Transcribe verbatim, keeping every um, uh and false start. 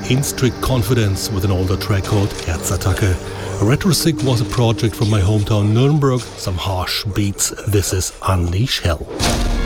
In Strict Confidence with an older track called Herzattacke. Retrosick was a project from my hometown Nuremberg, some harsh beats. This is Unleash Hell.